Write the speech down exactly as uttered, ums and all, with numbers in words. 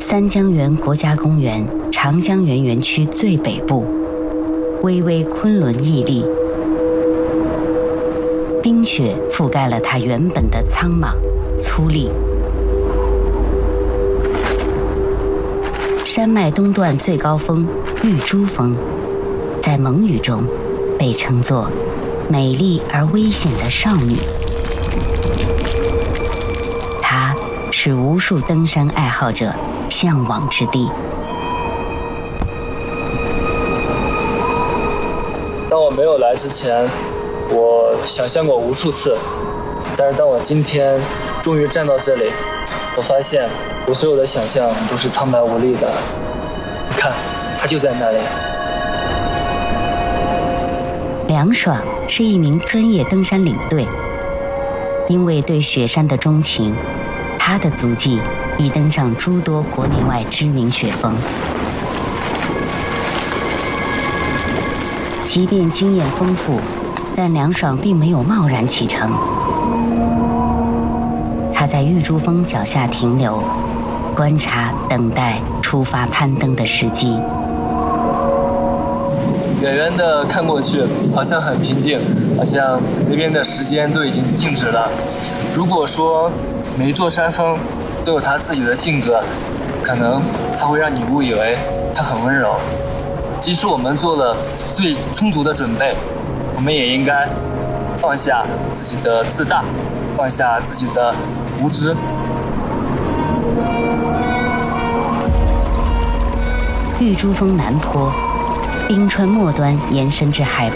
三江源国家公园长江源园区最北部，巍巍昆仑屹立，冰雪覆盖了它原本的苍莽粗粝。山脉东段最高峰玉珠峰，在蒙语中被称作美丽而危险的少女。它是无数登山爱好者向往之地。 当我没有来之前，我想象过无数次，但是当我今天终于站到这里，我发现我所有的想象都是苍白无力的。你看，它就在那里。 梁爽是一名专业登山领队，因为对雪山的钟情，他的足迹已登上诸多国内外知名雪峰。即便经验丰富，但梁爽并没有贸然启程。他在玉珠峰脚下停留，观察、等待出发攀登的时机。 远远的看过去，好像很平静，好像那边的时间都已经静止了。如果说每一座山峰都有它自己的性格，可能它会让你误以为它很温柔。即使我们做了最充足的准备，我们也应该放下自己的自大，放下自己的无知。 玉珠峰南坡，冰川末端延伸至海拔